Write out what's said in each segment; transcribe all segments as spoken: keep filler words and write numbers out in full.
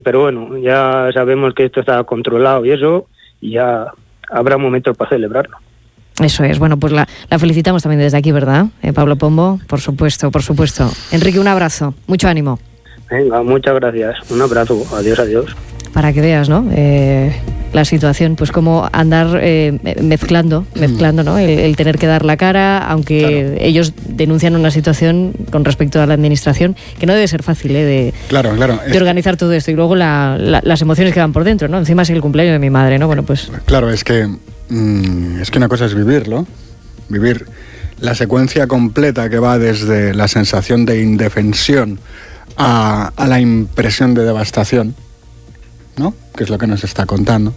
Pero bueno, ya sabemos que esto está controlado y eso, y ya habrá momentos para celebrarlo. Eso es. Bueno, pues la, la felicitamos también desde aquí, ¿verdad? Eh, Pablo Pombo, por supuesto, por supuesto. Enrique, un abrazo, mucho ánimo. Venga, muchas gracias. Un abrazo. Adiós, adiós. Para que veas, ¿no? Eh, la situación, pues como andar eh, mezclando, mezclando, ¿no? El, el tener que dar la cara, aunque claro. ellos denuncian una situación con respecto a la administración que no debe ser fácil, ¿eh? De, claro, claro. de organizar todo esto y luego la, la, las emociones que van por dentro, ¿no? Encima es el cumpleaños de mi madre, ¿no? Bueno, pues... Claro, es que, mmm, es que una cosa es vivirlo, vivir la secuencia completa que va desde la sensación de indefensión a, a la impresión de devastación, ¿no? Que es lo que nos está contando.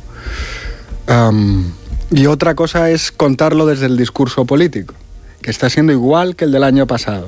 Um, y otra cosa es contarlo desde el discurso político, que está siendo igual que el del año pasado.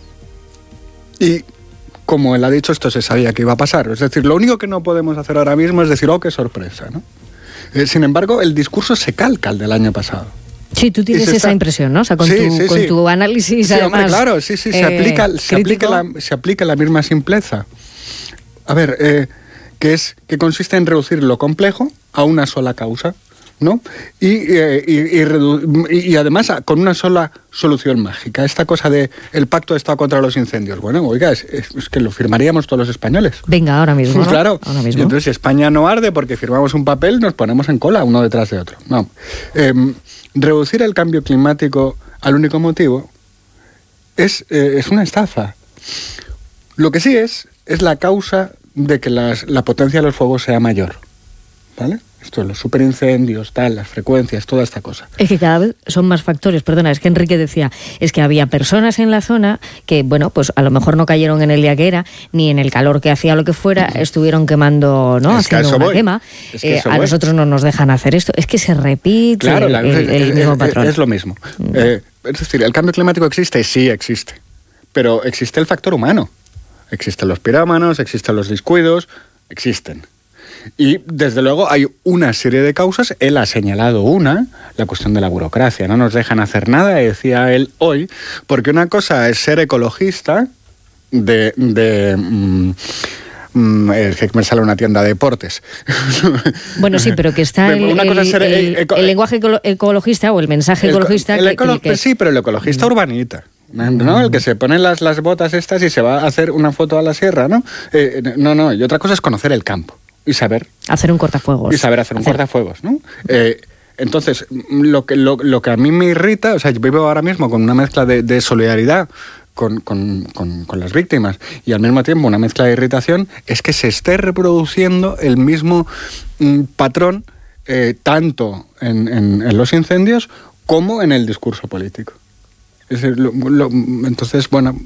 Y como él ha dicho, esto se sabía que iba a pasar. Es decir, lo único que no podemos hacer ahora mismo es decir, oh, qué sorpresa, ¿no? Eh, sin embargo, el discurso se calca al del año pasado. Sí, tú tienes esa está... impresión, ¿no? O sea, con, sí, tu, sí, con sí. tu análisis, sí, además... Hombre, claro, sí, sí, se, eh, aplica, se, aplica la, se aplica la misma simpleza. A ver, eh, que es que consiste en reducir lo complejo a una sola causa, ¿no? Y, eh, y, y, redu- y, y además con una sola solución mágica. Esta cosa de el pacto de Estado contra los incendios. Bueno, oiga, es, es, es que lo firmaríamos todos los españoles. Venga, ahora mismo, ¿no? Claro. Ahora mismo. Y entonces si España no arde porque firmamos un papel, nos ponemos en cola uno detrás de otro. No. Eh, reducir el cambio climático al único motivo es, eh, es una estafa. Lo que sí es, es la causa de que las, la potencia de los fuegos sea mayor, ¿vale? Esto, los superincendios, tal, las frecuencias, toda esta cosa. Es que cada vez son más factores, perdona, es que Enrique decía, es que había personas en la zona que, bueno, pues a lo mejor no cayeron en el día que era, ni en el calor que hacía, lo que fuera, uh-huh. estuvieron quemando, ¿no? Es Haciendo una voy. quema. Es que eh, a voy. Nosotros no nos dejan hacer esto. Es que se repite claro, el, la, el, el es, mismo es, patrón. Es lo mismo. Uh-huh. Eh, es decir, ¿el cambio climático existe? Sí, existe. Pero existe el factor humano. Existen los pirómanos, existen los descuidos, existen. Y, desde luego, hay una serie de causas. Él ha señalado una, la cuestión de la burocracia. No nos dejan hacer nada, decía él hoy, porque una cosa es ser ecologista de... de mmm, mmm, es que me sale una tienda de deportes. Bueno, sí, pero que está el, una cosa el, es ser, el, eco, el lenguaje ecologista o el mensaje el, ecologista. El, el que, ecolo, que, que... Sí, pero el ecologista mm. urbanita. ¿No? El que se pone las, las botas estas y se va a hacer una foto a la sierra, ¿no? Eh, no, no, y otra cosa es conocer el campo y saber... Hacer un cortafuegos. Y saber hacer un hacer. cortafuegos, ¿no? Eh, entonces, lo que, lo, lo que a mí me irrita, o sea, yo vivo ahora mismo con una mezcla de, de solidaridad con, con, con, con las víctimas y al mismo tiempo una mezcla de irritación, es que se esté reproduciendo el mismo mm, patrón eh, tanto en, en, en los incendios como en el discurso político. Es decir, lo, lo, entonces, bueno,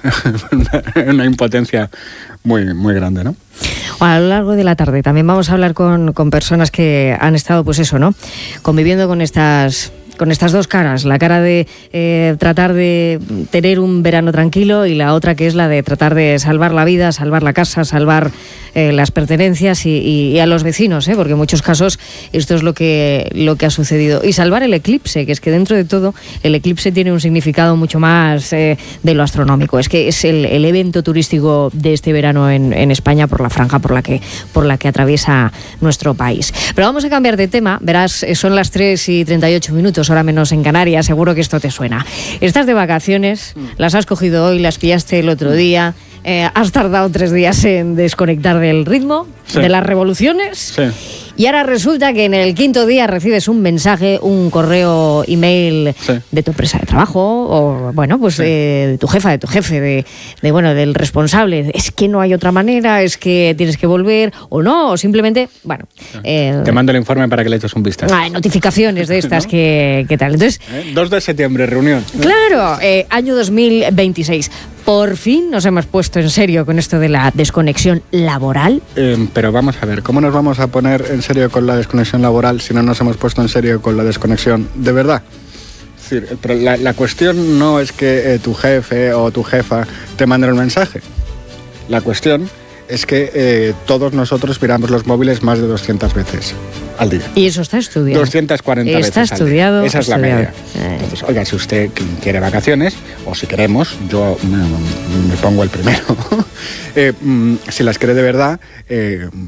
una, una impotencia muy, muy grande, ¿no? Bueno, a lo largo de la tarde también vamos a hablar con, con personas que han estado, pues eso, ¿no? Conviviendo con estas... con estas dos caras, la cara de eh, tratar de tener un verano tranquilo y la otra que es la de tratar de salvar la vida, salvar la casa, salvar eh, las pertenencias y, y, y a los vecinos, ¿eh? Porque en muchos casos esto es lo que, lo que ha sucedido. Y salvar el eclipse, que es que dentro de todo el eclipse tiene un significado mucho más eh, de lo astronómico. Es que es el, el evento turístico de este verano en, en España por la franja por la que, por la que atraviesa nuestro país. Pero vamos a cambiar de tema, verás, son las tres y treinta y ocho minutos, hora menos en Canarias, seguro que esto te suena. Estás de vacaciones, las has cogido hoy, las pillaste el otro día, eh, has tardado tres días en desconectar del ritmo, sí. de las revoluciones, sí. y ahora resulta que en el quinto día recibes un mensaje, un correo, email sí. de tu empresa de trabajo, o bueno, pues sí. de, de tu jefa, de tu jefe, de, de bueno, del responsable. Es que no hay otra manera, es que tienes que volver, o no, o simplemente, bueno... Eh, Te mando el informe para que le eches un vistazo. Hay notificaciones de estas, ¿no? que, que tal. Entonces, ¿Eh? dos de septiembre, reunión. Claro, eh, año dos mil veintiséis. Por fin nos hemos puesto en serio con esto de la desconexión laboral. Eh, pero vamos a ver, ¿cómo nos vamos a poner en serio con la desconexión laboral si no nos hemos puesto en serio con la desconexión de verdad? Es decir, pero la, la cuestión no es que eh, tu jefe o tu jefa te manden un mensaje. La cuestión es que eh, todos nosotros miramos los móviles más de doscientas veces. al día. Y eso está estudiado. doscientas cuarenta está veces estudiado, al día. Esa es estudiado. la media. Entonces, oiga, si usted quiere vacaciones, o si queremos, yo me, me pongo el primero. eh, si las quiere de verdad, eh,